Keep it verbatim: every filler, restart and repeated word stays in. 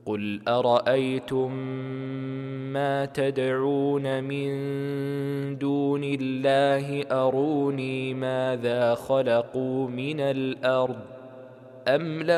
قل أرأيتم ما تدعون من دون الله أروني ماذا خلقوا من الأرض أم لهم